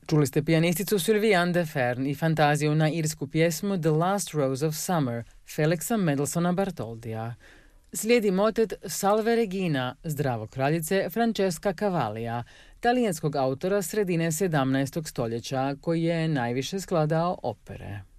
Čuli ste pijanisticu Sylviane de Fern i fantaziju na irsku pjesmu The Last Rose of Summer Felixa Mendelssohna Bartoldija. Slijedi motet Salve Regina Zdravo kraljice Francesca Cavallija, talijanskog autora sredine 17. stoljeća koji je najviše skladao opere.